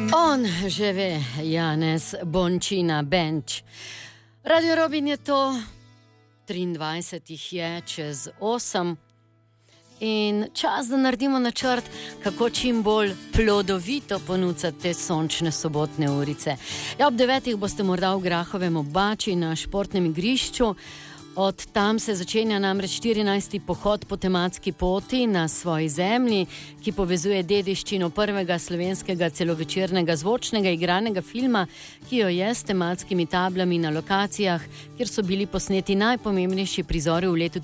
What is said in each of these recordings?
On že ve, Janez Bončina Benč. Radio Robin je to, 23 jih je čez 8 in čas, da naredimo načrt, kako čim bolj plodovito ponuditi te sončne sobotne urice. Ja, ob 9 boste morda v Grahovem ob Bači na športnem igrišču. Od tam se začenja namreč 14. pohod po tematski poti na svoji zemlji, ki povezuje dediščino prvega slovenskega celovečernega zvočnega igranega filma, ki jo je s tematskimi tablami na lokacijah, kjer so bili posneti najpomembnejši prizori v letu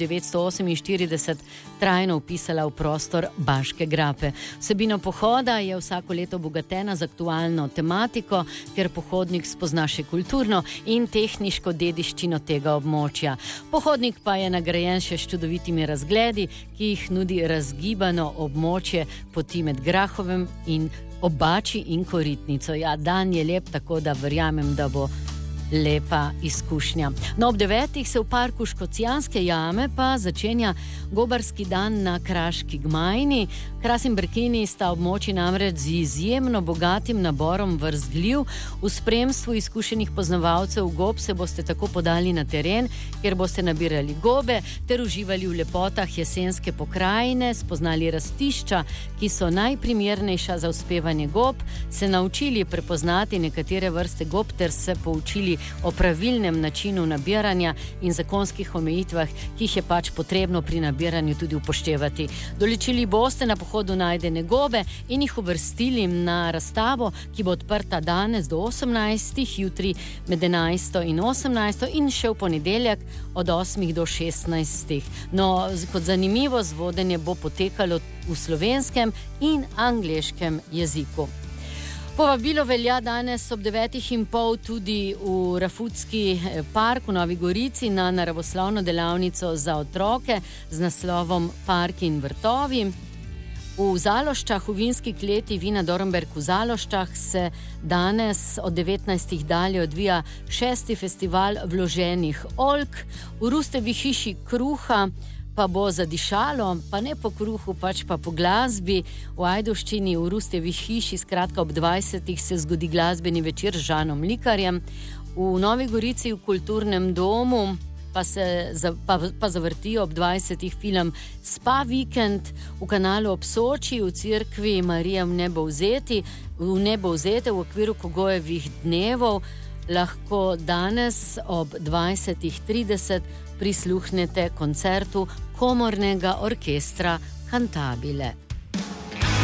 1948, trajno vpisala v prostor Baške grape. Vsebina pohoda je vsako leto obogatena z aktualno tematiko, ker pohodnik spozna še kulturno in tehniško dediščino tega območja. Pohodnik pa je nagrajen še s čudovitimi razgledi, ki jih nudi razgibano območje poti med Grahovem in ob Bači in Koritnico. Ja, dan je lep, tako da verjamem, da bo lepa izkušnja. No, ob 9 se v parku Škocjanske jame pa začenja gobarski dan na Kraški gmajni. Kras in Brkini sta območji namreč z izjemno bogatim naborom vrst gljiv. V spremstvu izkušenih poznavalcev gob se boste tako podali na teren, kjer boste nabirali gobe ter uživali v lepotah jesenske pokrajine, spoznali rastišča, ki so najprimernejša za uspevanje gob, se naučili prepoznati nekatere vrste gob ter se poučili o pravilnem načinu nabiranja in zakonskih omejitvah, ki jih je pač potrebno pri nabiranju tudi upoštevati. Določili boste na pohodu najdene gobe in jih uvrstili na razstavo, ki bo odprta danes do 18, jutri med 11 in 18 in še v ponedeljek od 8 do 16. No, kot zanimivost, vodenje bo potekalo v slovenskem in angleškem jeziku. Povabilo velja danes ob 9:30 tudi v Rafutski park v Novi Gorici na naravoslovno delavnico za otroke z naslovom Parki in vrtovi. V Zaloščah, v vinski kleti Vina Dornberg v Zaloščah se danes od 19. dalje odvija 6. festival vloženih oljk. V Rustevi hiši kruha pa bo zadišalo, pa ne po kruhu, pač pa po glasbi. V Ajdovščini v Rustevi hiši, skratka ob 20. se zgodi glasbeni večer z Žanom Likarjem. V Novi Gorici v kulturnem domu pa zavrtijo ob 20. film Spa vikend. V kanalu ob Soči v cerkvi Marija v nebo vzete v okviru Kogojevih dnevov lahko danes ob 20:30 prisluhnete koncertu komornega orkestra Cantabile.